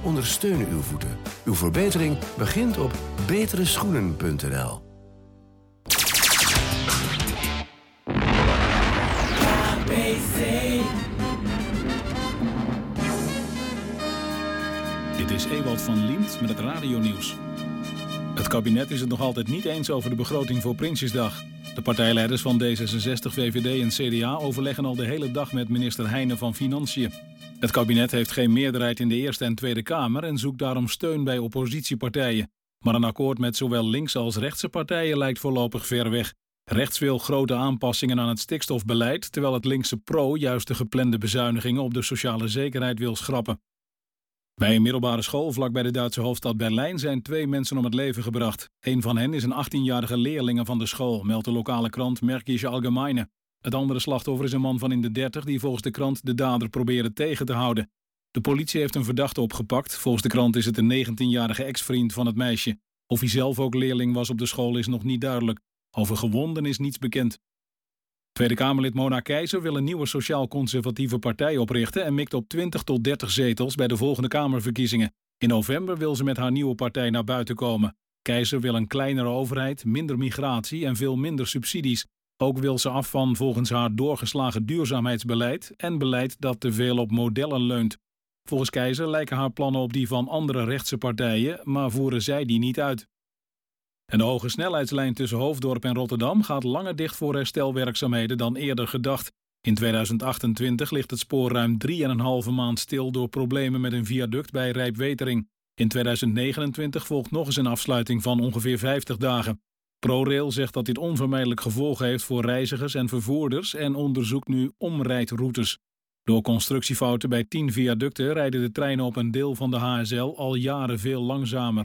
ondersteunen uw voeten. Uw verbetering begint op betereschoenen.nl. Dit is Ewald van Liemt met het radionieuws. Het kabinet is het nog altijd niet eens over de begroting voor Prinsjesdag. De partijleiders van D66, VVD en CDA overleggen al de hele dag met minister Heijnen van Financiën. Het kabinet heeft geen meerderheid in de Eerste en Tweede Kamer en zoekt daarom steun bij oppositiepartijen. Maar een akkoord met zowel linkse als rechtse partijen lijkt voorlopig ver weg. Rechts wil grote aanpassingen aan het stikstofbeleid, terwijl het linkse PRO juist de geplande bezuinigingen op de sociale zekerheid wil schrappen. Bij een middelbare school vlakbij de Duitse hoofdstad Berlijn zijn 2 mensen om het leven gebracht. Een van hen is een 18-jarige leerlinge van de school, meldt de lokale krant Märkische Allgemeine. Het andere slachtoffer is een man van in de 30 die volgens de krant de dader probeerde tegen te houden. De politie heeft een verdachte opgepakt. Volgens de krant is het een 19-jarige ex-vriend van het meisje. Of hij zelf ook leerling was op de school is nog niet duidelijk. Over gewonden is niets bekend. Tweede Kamerlid Mona Keizer wil een nieuwe sociaal-conservatieve partij oprichten en mikt op 20 tot 30 zetels bij de volgende Kamerverkiezingen. In november wil ze met haar nieuwe partij naar buiten komen. Keizer wil een kleinere overheid, minder migratie en veel minder subsidies. Ook wil ze af van volgens haar doorgeslagen duurzaamheidsbeleid en beleid dat te veel op modellen leunt. Volgens Keizer lijken haar plannen op die van andere rechtse partijen, maar voeren zij die niet uit. En de hoge snelheidslijn tussen Hoofddorp en Rotterdam gaat langer dicht voor herstelwerkzaamheden dan eerder gedacht. In 2028 ligt het spoor ruim 3,5 maand stil door problemen met een viaduct bij Rijpwetering. In 2029 volgt nog eens een afsluiting van ongeveer 50 dagen. ProRail zegt dat dit onvermijdelijk gevolgen heeft voor reizigers en vervoerders en onderzoekt nu omrijdroutes. Door constructiefouten bij 10 viaducten rijden de treinen op een deel van de HSL al jaren veel langzamer.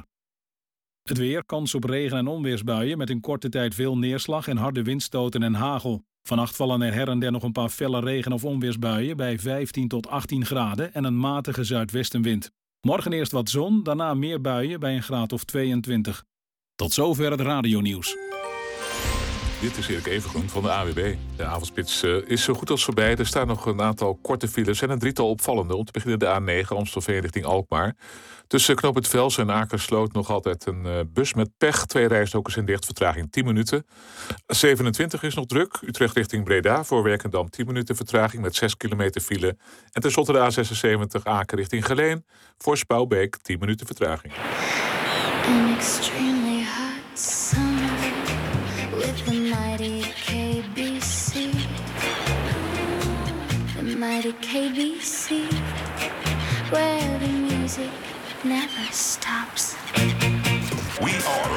Het weer, kans op regen- en onweersbuien met in korte tijd veel neerslag en harde windstoten en hagel. Vannacht vallen er her en der nog een paar felle regen- of onweersbuien bij 15 tot 18 graden en een matige zuidwestenwind. Morgen eerst wat zon, daarna meer buien bij een graad of 22. Tot zover het radionieuws. Dit is Erik Evengroen van de AWB. De avondspits is zo goed als voorbij. Er staan nog een aantal korte files en een drietal opvallende. Om te beginnen de A9 Amstelveen richting Alkmaar. Tussen Knoop het Velsen en Akersloot nog altijd een bus met pech. 2 rijstroken zijn dicht, vertraging 10 minuten. A27 is nog druk. Utrecht richting Breda voor Werkendam 10 minuten vertraging met 6 kilometer file. En tenslotte de A76 Aken richting Geleen. Voor Spouwbeek 10 minuten vertraging. An extremely hot summer with the mighty KBC. The mighty KBC, where the music never stops.